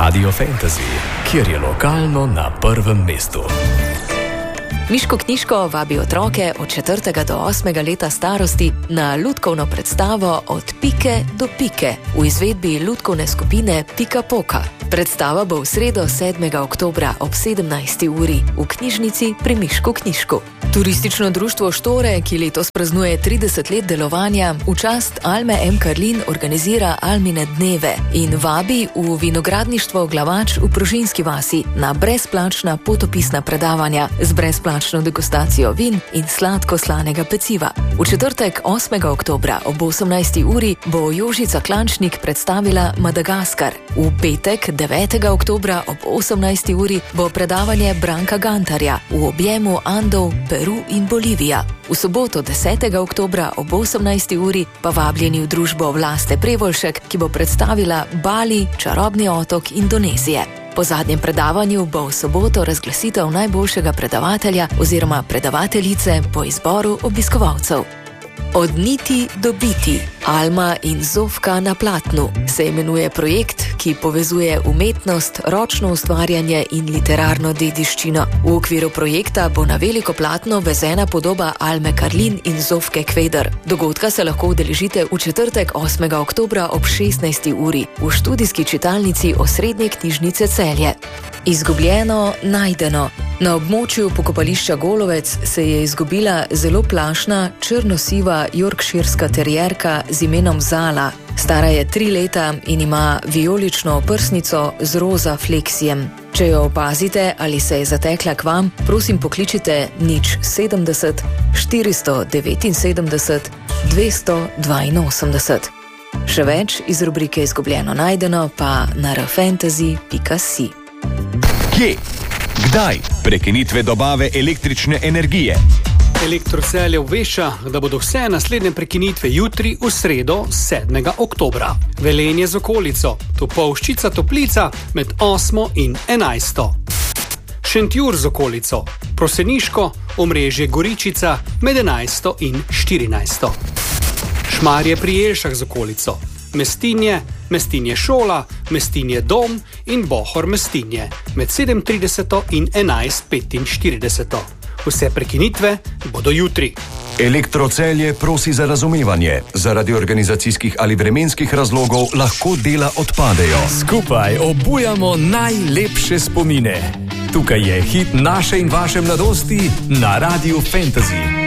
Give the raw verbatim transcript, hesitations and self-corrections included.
Radio Fantasy, kjer je lokalno na prvem mestu. Miško knjižko vabi otroke od četrtega do osmega leta starosti na lutkovno predstavo Od pike do pike v izvedbi lutkovne skupine Pika Poka. Predstava bo v sredo sedmega oktobra ob sedemnajsti uri v knjižnici pri Miško knjižku. Turistično društvo Štore, ki letos praznuje trideset let delovanja, v čast Alme M. Karlin organizira Almine dneve in vabi v vinogradništvo Glavač v Prožinski vasi na brezplačna potopisna predavanja z brezplačno degustacijo vin in sladko-slanega peciva. V četrtek osmega oktobra ob osemnajsti uri bo Jožica Klančnik predstavila Madagaskar. V petek devetega oktobra ob osemnajsti uri bo predavanje Branka Gantarja v objemu Andov, Peru in Bolivija. V soboto desetega oktobra ob osemnajsti uri pa vabljeni v družbo Vlaste Prevoljšek, ki bo predstavila Bali, čarobni otok Indonezije. Po zadnjem predavanju bo v soboto razglasitev najboljšega predavatelja oziroma predavateljice po izboru obiskovalcev. Od niti do biti, Alma in Zofka na platnu se imenuje projekt, ki povezuje umetnost, ročno ustvarjanje in literarno dediščino. V okviru projekta bo na veliko platno vezena podoba Alme Karlin in Zofke Kveder. Dogodka se lahko udeležite v četrtek osmega oktobra ob šestnajsti uri v študijski čitalnici Osrednje knjižnice Celje. Izgubljeno, najdeno. Na območju pokopališča Golovec se je izgubila zelo plašna, črnosiva yorkshirska terierka z imenom Zala. Stara je tri leta in ima vijolično oprsnico z roza fleksijem. Če jo opazite ali se je zatekla k vam, prosim pokličite nič sedemdeset, štiristo devetinsedemdeset, dvesto dvainosemdeset. Še več iz rubrike Izgubljeno najdeno pa na rfantasy pika si. Kje? Kdaj? Prekinitve dobave električne energije. Elektrocelje obvešča, da bodo vse naslednje prekinitve jutri v sredo sedmega oktobra. Velenje z okolico, Topolščica Toplica med osmo in enajsto. Šentjur z okolico, Proseniško, omrežje Goričica med enajsto in štirinajsto. Šmarje pri Jelšah z okolico, Mestinje, Mestinje šola, Mestinje dom in Bohor Mestinje med sedem trideset in enajst petinštirideset. Vse prekinitve bodo jutri. Elektrocelje prosi za razumevanje. Zaradi organizacijskih ali vremenskih razlogov lahko dela odpadejo. Skupaj obujamo najlepše spomine. Tukaj je hit naše in vaše mladosti na Radiu Fantasy.